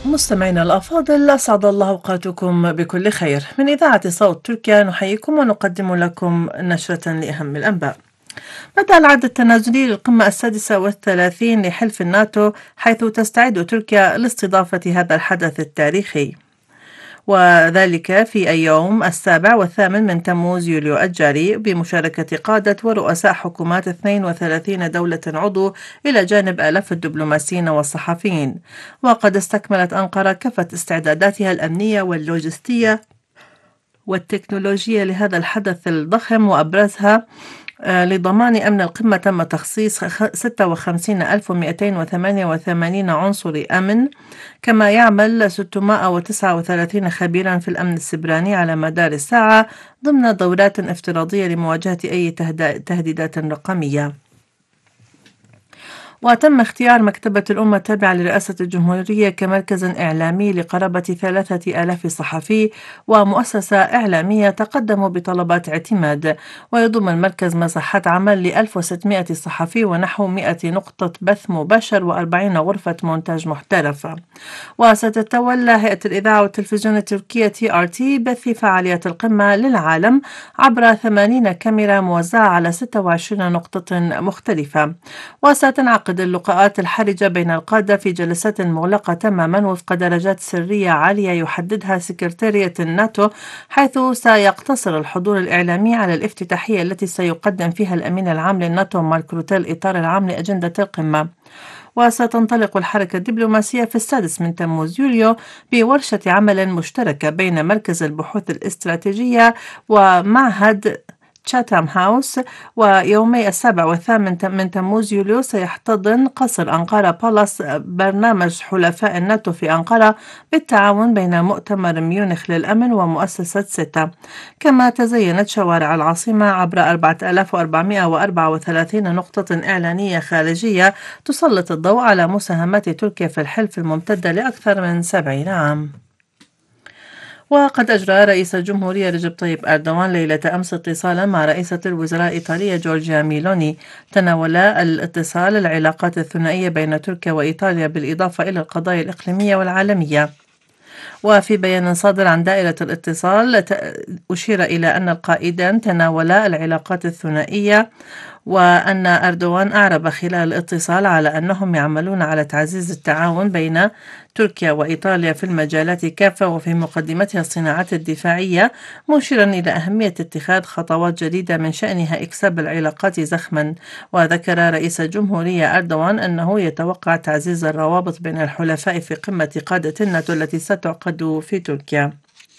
مستمعينا الأفاضل، أسعد الله أوقاتكم بكل خير. من إذاعة صوت تركيا نحييكم ونقدم لكم نشرة لأهم الأنباء. بدأ العد التنازلي للقمة ال36 لحلف الناتو، حيث تستعد تركيا لاستضافة هذا الحدث التاريخي، وذلك في اليوم السابع والثامن من تموز يوليو الجاري، بمشاركة قادة ورؤساء حكومات 32 دولة عضو إلى جانب آلاف الدبلوماسيين والصحفيين. وقد استكملت أنقرة كافة استعداداتها الأمنية واللوجستية والتكنولوجية لهذا الحدث الضخم، وأبرزها لضمان أمن القمة تم تخصيص 56,288 عنصر أمن، كما يعمل 639 خبيرا في الأمن السبراني على مدار الساعة ضمن دورات افتراضية لمواجهة أي تهديدات رقمية. وتم اختيار مكتبة الأمة التابعة لرئاسة الجمهورية كمركز إعلامي لقرابة 3000 صحفي ومؤسسة إعلامية تقدموا بطلبات اعتماد، ويضم المركز مساحات عمل ل1600 صحفي ونحو 100 نقطة بث مباشر و40 غرفة مونتاج محترفة. وستتولى هيئة الإذاعة والتلفزيون التركية TRT بث فعاليات القمة للعالم عبر 80 كاميرا موزعة على 26 نقطة مختلفة. وستنعقد اللقاءات الحرجة بين القادة في جلسات مغلقة تماما وفق درجات سرية عالية يحددها سكرتارية الناتو، حيث سيقتصر الحضور الإعلامي على الافتتاحية التي سيقدم فيها الأمين العام للناتو مارك روتيه الإطار العام لأجندة القمة. وستنطلق الحركة الدبلوماسية في 6 من تموز يوليو بورشة عمل مشتركة بين مركز البحوث الاستراتيجية ومعهد تشاتام هاوس. ويومي 7 و8 من تموز يوليو سيحتضن قصر أنقرة بالاس برنامج حلفاء الناتو في أنقرة بالتعاون بين مؤتمر ميونخ للأمن ومؤسسة سيتا. كما تزينت شوارع العاصمة عبر 4434 نقطة إعلانية خارجية تسلط الضوء على مساهمات تركيا في الحلف الممتدة لأكثر من 70 عام. وقد أجرى رئيس الجمهورية رجب طيب أردوان ليلة أمس اتصالا مع رئيسة الوزراء الإيطالية جورجيا ميلوني، تناول الاتصال العلاقات الثنائية بين تركيا وإيطاليا بالإضافة إلى القضايا الإقليمية والعالمية. وفي بيان صادر عن دائرة الاتصال أشير إلى أن القائدان تناولا العلاقات الثنائية، وأن أردوان أعرب خلال الاتصال على أنهم يعملون على تعزيز التعاون بين تركيا وإيطاليا في المجالات كافة وفي مقدمتها الصناعات الدفاعية، مشيرا إلى أهمية اتخاذ خطوات جديدة من شأنها إكساب العلاقات زخما. وذكر رئيس الجمهورية أردوان أنه يتوقع تعزيز الروابط بين الحلفاء في قمة قادة الناتو التي ستعقد في تركيا.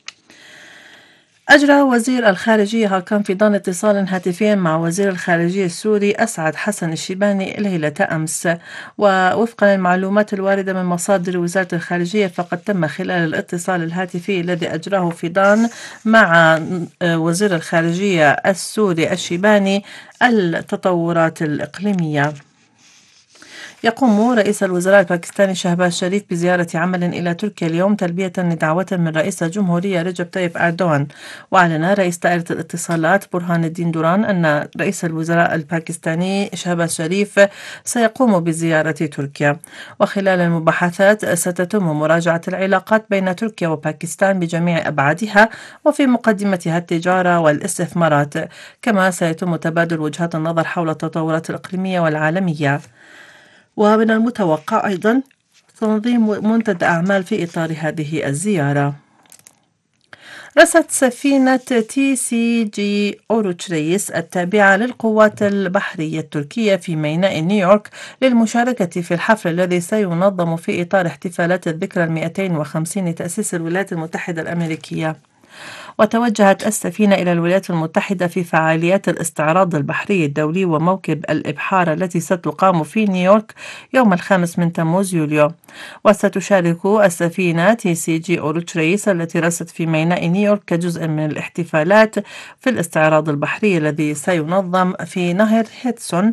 أجرى وزير الخارجية هاكان فيدان اتصالا هاتفيا مع وزير الخارجية السوري أسعد حسن الشيباني ليلة أمس. ووفقا للمعلومات الواردة من مصادر وزارة الخارجية، فقد تم خلال الاتصال الهاتفي الذي أجراه فيدان مع وزير الخارجية السوري الشيباني التطورات الإقليمية. يقوم رئيس الوزراء الباكستاني شهباز شريف بزيارة عمل إلى تركيا اليوم تلبية لدعوة من رئيس الجمهورية رجب طيب أردوان. وأعلن رئيس دائرة الاتصالات برهان الدين دوران أن رئيس الوزراء الباكستاني شهباز شريف سيقوم بزيارة تركيا. وخلال المباحثات ستتم مراجعة العلاقات بين تركيا وباكستان بجميع أبعادها وفي مقدمتها التجارة والاستثمارات، كما سيتم تبادل وجهات النظر حول التطورات الإقليمية والعالمية. ومن المتوقع أيضا تنظيم منتدى أعمال في إطار هذه الزيارة. رست سفينة TCG أوروتشريس التابعة للقوات البحرية التركية في ميناء نيويورك للمشاركة في الحفل الذي سينظم في إطار احتفالات الذكرى 250 لتأسيس الولايات المتحدة الأمريكية. وتوجهت السفينة إلى الولايات المتحدة في فعاليات الاستعراض البحري الدولي وموكب الإبحار التي ستقام في نيويورك يوم 5 من تموز يوليو. وستشارك السفينة TCG أوروتشريس التي رست في ميناء نيويورك كجزء من الاحتفالات في الاستعراض البحري الذي سينظم في نهر هيدسون